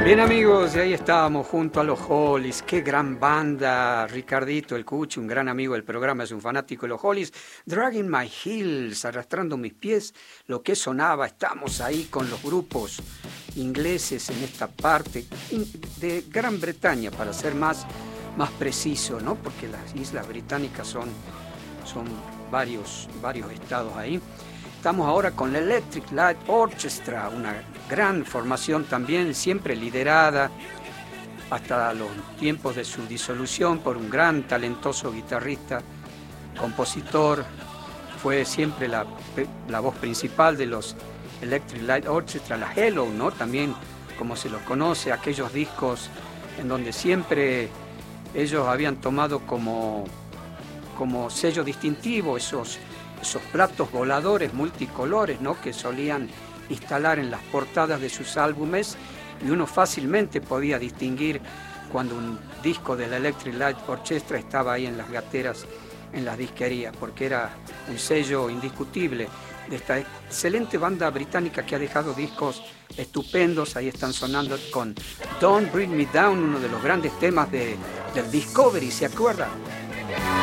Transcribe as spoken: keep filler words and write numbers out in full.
Bien amigos, y ahí estábamos junto a los Hollies, qué gran banda, Ricardito el Cuchi, un gran amigo del programa, es un fanático de los Hollies, Dragging My Heels, arrastrando mis pies, lo que sonaba, estamos ahí con los grupos ingleses en esta parte de Gran Bretaña, para ser más, más preciso, ¿no? Porque las islas británicas son, son varios, varios estados ahí. Estamos ahora con la Electric Light Orchestra, una gran formación también, siempre liderada hasta los tiempos de su disolución por un gran talentoso guitarrista, compositor, fue siempre la, la voz principal de los Electric Light Orchestra, la Hello, ¿no? También como se los conoce, aquellos discos en donde siempre ellos habían tomado como, como sello distintivo esos esos platos voladores multicolores, ¿no? Que solían instalar en las portadas de sus álbumes, y uno fácilmente podía distinguir cuando un disco de la Electric Light Orchestra estaba ahí en las gateras, en las disquerías, porque era un sello indiscutible de esta excelente banda británica que ha dejado discos estupendos. Ahí están sonando con Don't Bring Me Down, uno de los grandes temas de, del Discovery, ¿se acuerdan?